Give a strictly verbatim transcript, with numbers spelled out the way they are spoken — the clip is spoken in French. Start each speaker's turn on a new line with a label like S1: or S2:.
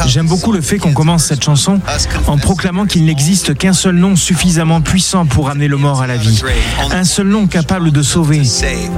S1: J'aime beaucoup le fait qu'on commence cette chanson en proclamant qu'il n'existe qu'un seul nom suffisamment puissant pour amener le mort à la vie. Un seul nom capable de sauver.